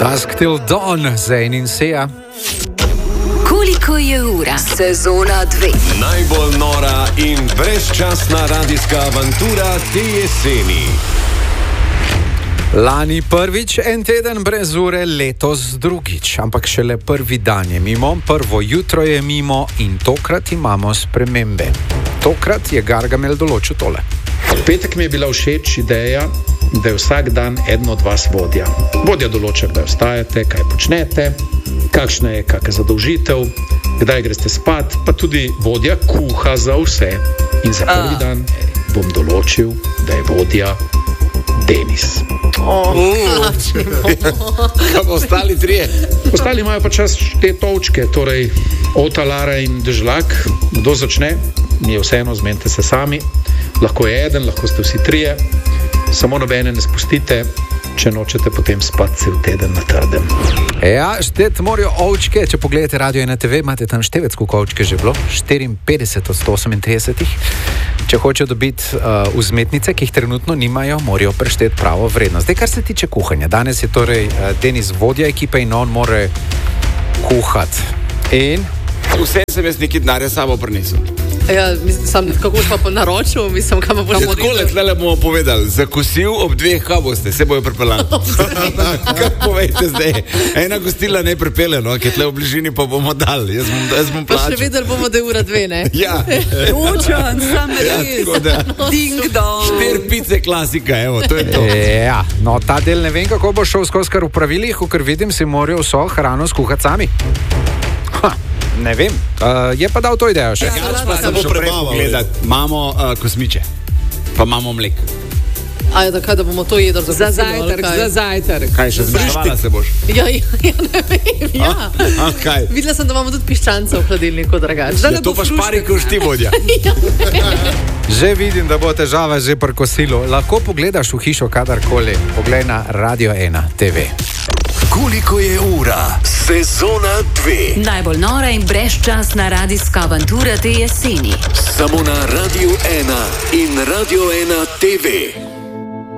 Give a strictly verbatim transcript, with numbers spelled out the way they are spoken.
Dusk Till Dawn, Zayn in Sia. Koliko je ura? Sezona dve. Najbolj nora in brezčasna radijska avantura te jeseni. Lani prvič en teden brez ure, letos drugič. Ampak šele prvi dan je mimo, prvo jutro je mimo in tokrat imamo spremembe. Tokrat je Gargamel določil tole. V petek mi je bila všeč ideja, da je vsak dan eden od vas vodja. Vodja določa, kdaj vstajate, kaj počnete, kakšna je kakšna zadolžitev, kdaj greste spat, pa tudi vodja kuha za vse. In za prvi dan bom določil, da je vodja Denis. Oh, Kaj pa ostali trije? Ostali imajo pa čas te točke, torej Ota, Lara in Dežlak. Kdo začne? Mi je vseeno, zmenite se sami. Lahko je eden, lahko ste vsi trije. Samo nobene ne spustite, če nočete potem spati cel teden na trdem. Ja, štet morajo ovčke. Če pogledate Radio ena te ve, imate tam števec, koliko ovčke že bilo? štiriinpetdeset od sto osemintrideset. Če hočejo dobiti uh, vzmetnice, ki jih trenutno nimajo, morajo prešteti pravo vrednost. Zdaj, kar se tiče kuhanja. Danes je torej uh, Denis vodja ekipe in on mora kuhati. In? Vse sem jaz neki denarja sabo prinesel. Ja, mislim, kako pa po naročil, mislim, kam bo šlo. Tako le tlele bomo povedali, zakusil ob dveh, kaj boste, se bojo pripeljali. Kaj povejte zdaj? Ena gostila ne pripelje, no, ki je tle v bližini, pa bomo dali. Jaz bom, jaz bom plačal. Pa še videli bomo, da je ura dve, ne? Ja. Učan, sam res. Ja, ding dong. Štir pice klasika, evo, to je to. Ja, no, ta del ne vem, kako bo šel skozi kar v pravilih, ker vidim, si morajo vso hrano skuhati sami. Ha. Ne vem, uh, je pa dal to idejo še. Ja, pa se bo prebavil gledati. Imamo uh, kosmiče, pa imamo mlek. A je tako, da bomo to jedli za, za zajtrk? Za zajtrk. Kaj, še zbrašvala se boš? Ja, ja, ja, ne vem, ja. A, a kaj? Videla sem, da imamo tudi piščance v hladilniku, drugače. Ja, to pa špari, ko šti vodja. Že vidim, da bo težava že pri kosilu. Lahko pogledaš v hišo kadarkoli. Poglej na Radio ena te ve. Koliko je ura? Sezona dve. Najbolj nora in brezčasna radijska avantura te jeseni. Samo na Radio ena in Radio ena te ve.